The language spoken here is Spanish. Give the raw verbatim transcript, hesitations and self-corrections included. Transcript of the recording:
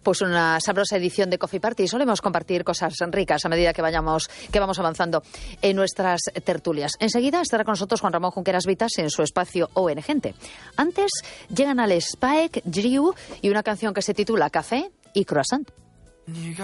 pues una sabrosa edición de Coffee Party. Solemos compartir cosas ricas a medida que vayamos que vamos avanzando en nuestras tertulias. Enseguida estará con nosotros Juan Ramón Junqueras Vitas en su espacio O N Gente. Antes llegan al Spike, Drew y una canción que se titula Café y Croissant.